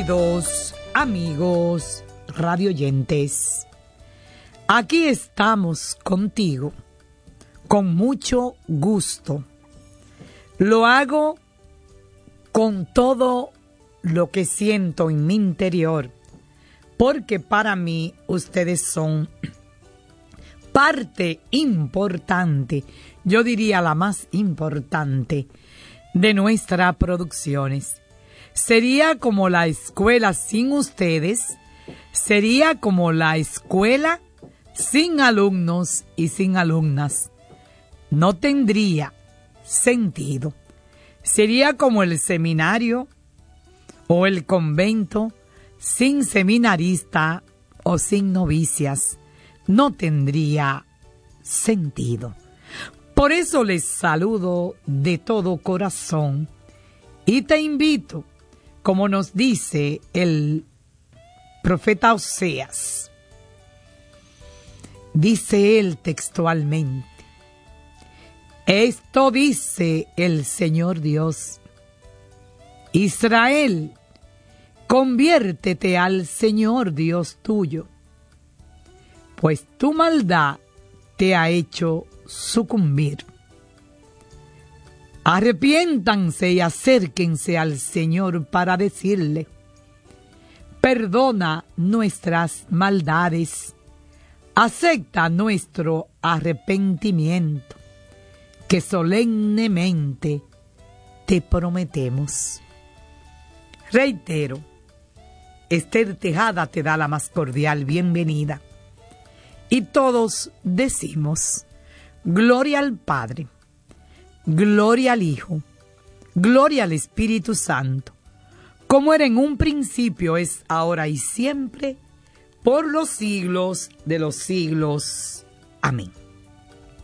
Queridos amigos radioyentes, aquí estamos contigo con mucho gusto. Lo hago con todo lo que siento en mi interior, porque para mí ustedes son parte importante, yo diría la más importante de nuestras producciones. Sería como la escuela sin ustedes, sería como la escuela sin alumnos y sin alumnas. No tendría sentido. Sería como el seminario o el convento sin seminarista o sin novicias. No tendría sentido. Por eso les saludo de todo corazón y te invito, como nos dice el profeta Oseas, dice él textualmente: esto dice el Señor Dios, Israel, conviértete al Señor Dios tuyo, pues tu maldad te ha hecho sucumbir. Arrepiéntanse y acérquense al Señor para decirle: perdona nuestras maldades, acepta nuestro arrepentimiento, que solemnemente te prometemos. Reitero, Esther Tejada te da la más cordial bienvenida. Y todos decimos: gloria al Padre, gloria al Hijo, gloria al Espíritu Santo, como era en un principio, es ahora y siempre, por los siglos de los siglos. Amén.